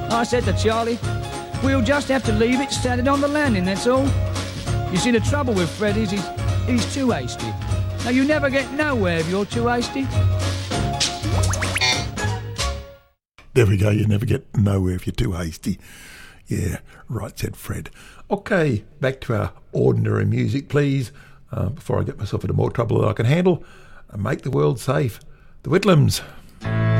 I said to Charlie, we'll just have to leave it standing on the landing, that's all. You see, the trouble with Fred is he's too hasty. Now, you never get nowhere if you're too hasty. There we go, you never get nowhere if you're too hasty. Yeah, right, said Fred. Okay, back to our ordinary music, please. Before I get myself into more trouble than I can handle, and make the world safe. The Whitlams.